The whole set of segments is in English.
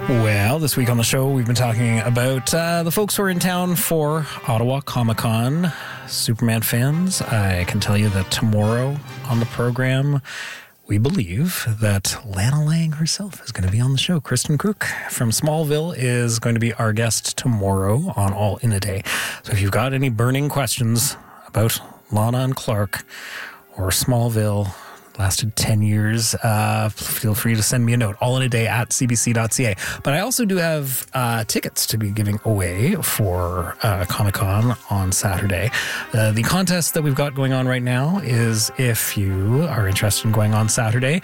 Well, this week on the show, we've been talking about the folks who are in town for Ottawa Comic-Con. Superman fans, I can tell you that tomorrow on the program, we believe that Lana Lang herself is going to be on the show. Kristen Crook from Smallville is going to be our guest tomorrow on All in a Day. So if you've got any burning questions about Lana and Clark or Smallville, lasted 10 years, feel free to send me a note, allinaday@cbc.ca. But I also do have tickets to be giving away for Comic-Con on Saturday. The contest that we've got going on right now is if you are interested in going on Saturday.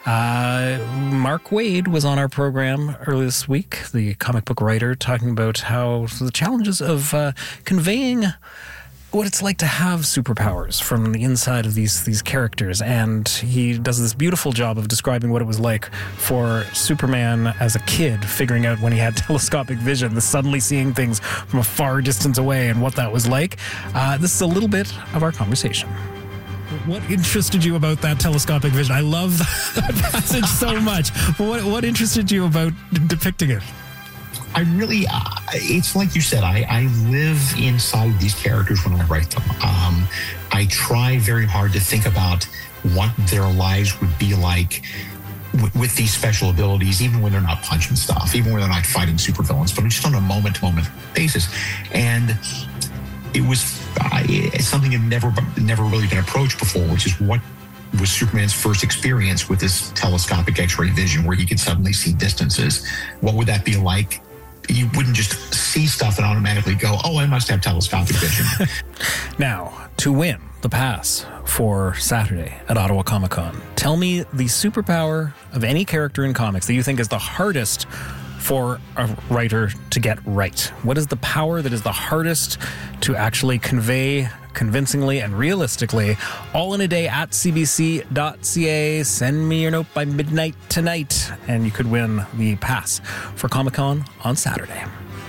Mark Waid was on our program earlier this week, the comic book writer, talking about how the challenges of conveying what it's like to have superpowers from the inside of these characters. And he does this beautiful job of describing what it was like for Superman as a kid, figuring out when he had telescopic vision, the suddenly seeing things from a far distance away and what that was like. This is a little bit of our conversation. What interested you about that telescopic vision? I love that passage so much. What interested you about depicting it? I really, it's like you said, I live inside these characters when I write them. I try very hard to think about what their lives would be like with these special abilities, even when they're not punching stuff, even when they're not fighting supervillains, but just on a moment-to-moment basis. And it was something that never really been approached before, which is what was Superman's first experience with this telescopic X-ray vision where he could suddenly see distances. What would that be like? You wouldn't just see stuff and automatically go, oh, I must have telescopic vision. Now, to win the pass for Saturday at Ottawa Comic-Con, tell me the superpower of any character in comics that you think is the hardest for a writer to get right. What is the power that is the hardest to actually convey convincingly and realistically? All in a day at cbc.ca. Send me your note by midnight tonight, and you could win the pass for Comic-Con on Saturday.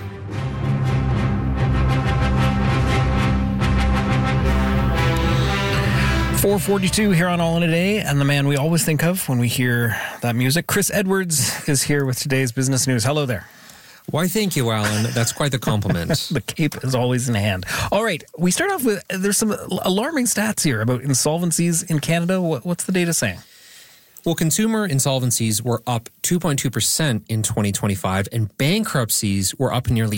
.442 here on All in a Day, and the man we always think of when we hear that music, Chris Edwards, is here with today's business news. Hello there. Why, thank you, Alan. That's quite the compliment. The cape is always in hand. All right, we start off with, there's some alarming stats here about insolvencies in Canada. What's the data saying? Well, consumer insolvencies were up 2.2% in 2025, and bankruptcies were up nearly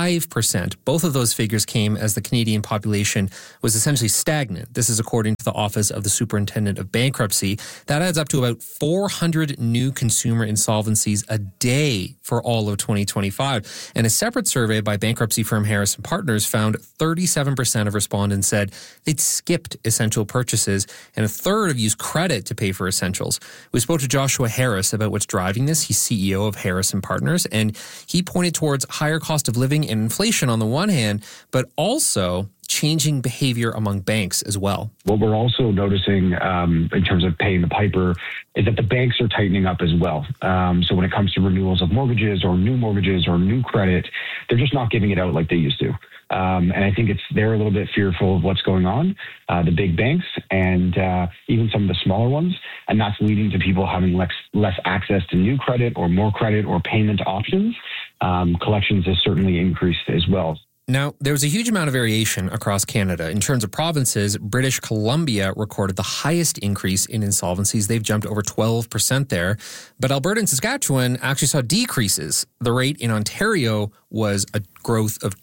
5%. Both of those figures came as the Canadian population was essentially stagnant. This is according to the Office of the Superintendent of Bankruptcy. That adds up to about 400 new consumer insolvencies a day for all of 2025. And a separate survey by bankruptcy firm Harris & Partners found 37% of respondents said they'd skipped essential purchases, and a third have used credit to pay for essentials. We spoke to Joshua Harris about what's driving this. He's CEO of Harris & Partners, and he pointed towards higher cost of living and inflation on the one hand, but also changing behavior among banks as well. What we're also noticing in terms of paying the piper is that the banks are tightening up as well. So when it comes to renewals of mortgages or new credit, they're just not giving it out like they used to. And I think they're a little bit fearful of what's going on, the big banks and even some of the smaller ones. And that's leading to people having less access to new credit or more credit or payment options. Collections has certainly increased as well. Now, there was a huge amount of variation across Canada. In terms of provinces, British Columbia recorded the highest increase in insolvencies. They've jumped over 12% there. But Alberta and Saskatchewan actually saw decreases. The rate in Ontario was a growth of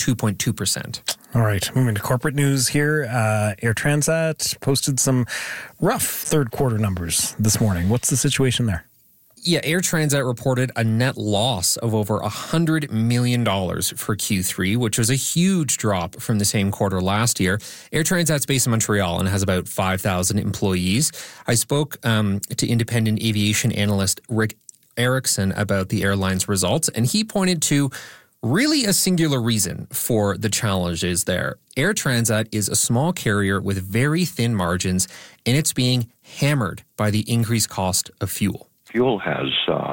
2.2%. All right, moving to corporate news here. Air Transat posted some rough third quarter numbers this morning. What's the situation there? Yeah, Air Transat reported a net loss of over $100 million for Q3, which was a huge drop from the same quarter last year. Air Transat's based in Montreal and has about 5,000 employees. I spoke to independent aviation analyst Rick Erickson about the airline's results, and he pointed to really a singular reason for the challenges there. Air Transat is a small carrier with very thin margins, and it's being hammered by the increased cost of fuel. Fuel has,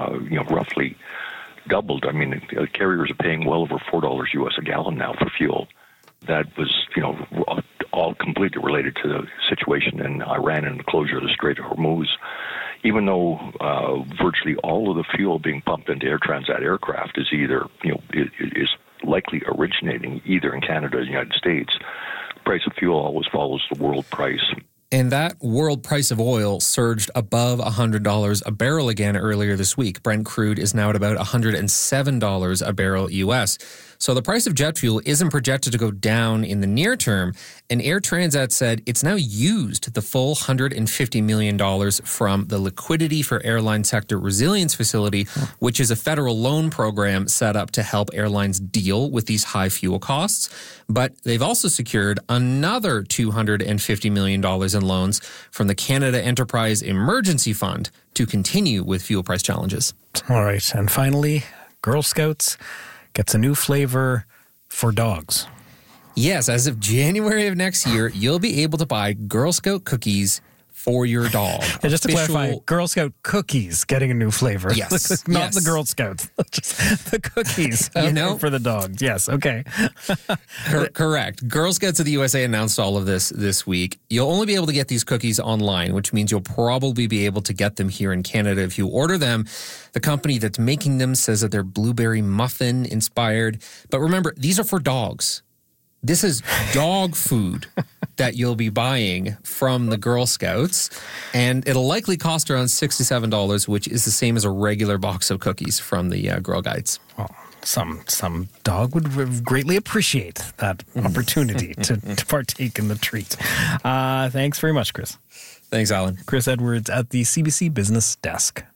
roughly doubled. I mean, carriers are paying well over $4 US a gallon now for fuel. That was, all completely related to the situation in Iran and the closure of the Strait of Hormuz. even though virtually all of the fuel being pumped into Air Transat aircraft is either, is likely originating either in Canada or the United States, the price of fuel always follows the world price. And that world price of oil surged above $100 a barrel again earlier this week. Brent crude is now at about $107 a barrel US. So the price of jet fuel isn't projected to go down in the near term. And Air Transat said it's now used the full $150 million from the Liquidity for Airline Sector Resilience Facility, which is a federal loan program set up to help airlines deal with these high fuel costs. But they've also secured another $250 million in loans from the Canada Enterprise Emergency Fund to continue with fuel price challenges. All right. And finally, Girl Scouts gets a new flavor for dogs. Yes, as of January of next year, you'll be able to buy Girl Scout cookies for your dog. And just to clarify, Girl Scout cookies getting a new flavor. Yes. Not the Girl Scouts, just the cookies for the dogs. Yes, okay. Correct. Girl Scouts of the USA announced all of this week. You'll only be able to get these cookies online, which means you'll probably be able to get them here in Canada if you order them. The company that's making them says that they're blueberry muffin inspired. But remember, these are for dogs. This is dog food that you'll be buying from the Girl Scouts, and it'll likely cost around $67, which is the same as a regular box of cookies from the Girl Guides. Well, some dog would greatly appreciate that opportunity to partake in the treat. Thanks very much, Chris. Thanks, Alan. Chris Edwards at the CBC Business Desk.